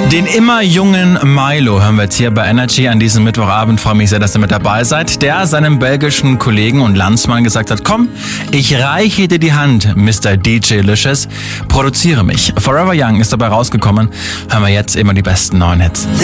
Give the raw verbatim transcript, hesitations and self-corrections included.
Den immer jungen Milo hören wir jetzt hier bei Energy an diesem Mittwochabend. Freue mich sehr, dass ihr mit dabei seid. Der seinem belgischen Kollegen und Landsmann gesagt hat, komm, ich reiche dir die Hand, Mister D J Licious, produziere mich. Forever Young ist dabei rausgekommen. Hören wir jetzt immer die besten neuen Hits.